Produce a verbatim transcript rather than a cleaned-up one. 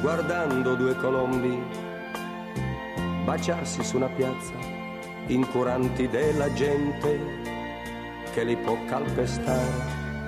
guardando due colombi baciarsi su una piazza, incuranti della gente che li può calpestare.